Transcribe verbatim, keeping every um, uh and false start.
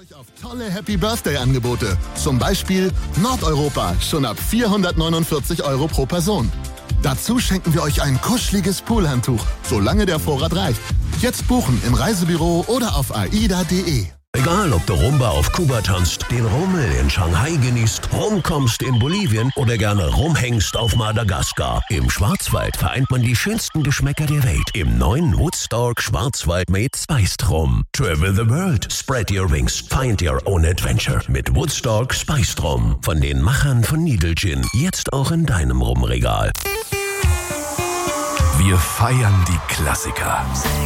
euch auf tolle Happy Birthday Angebote. Zum Beispiel Nordeuropa, schon ab vierhundertneunundvierzig Euro pro Person. Dazu schenken wir euch ein kuscheliges Poolhandtuch, solange der Vorrat reicht. Jetzt buchen im Reisebüro oder auf aida punkt de. Egal, ob du Rumba auf Kuba tanzt, den Rummel in Shanghai genießt, rumkommst in Bolivien oder gerne rumhängst auf Madagaskar. Im Schwarzwald vereint man die schönsten Geschmäcker der Welt im neuen Woodstock Schwarzwald mit Spiced Rum. Travel the world, spread your wings, find your own adventure mit Woodstock Spiced Rum. Von den Machern von Needle Gin, jetzt auch in deinem Rumregal. Wir feiern die Klassiker.